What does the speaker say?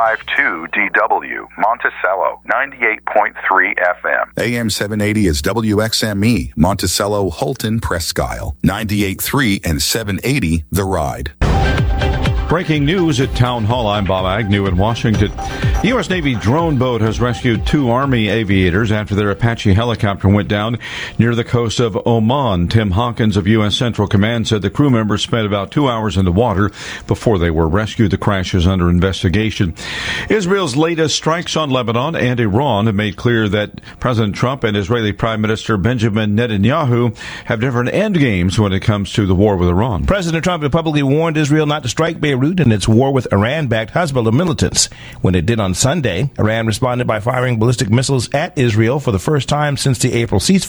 KFMO-105.2 DW, Monticello, 98.3 FM. AM 780 is WXME, Monticello, Holton, Presque Isle, 98.3 and 780 The Ride. Breaking news at Town Hall. I'm Bob Agnew in Washington. The U.S. Navy drone boat has rescued 2 Army aviators after their Apache helicopter went down near the coast of Oman. Tim Hawkins of U.S. Central Command said the crew members spent about 2 hours in the water before they were rescued. The crash is under investigation. Israel's latest strikes on Lebanon and Iran have made clear that President Trump and Israeli Prime Minister Benjamin Netanyahu have different end games when it comes to the war with Iran. President Trump had publicly warned Israel not to strike Beirut in its war with Iran-backed Hezbollah militants. When it did on Sunday, Iran responded by firing ballistic missiles at Israel for the first time since the April ceasefire.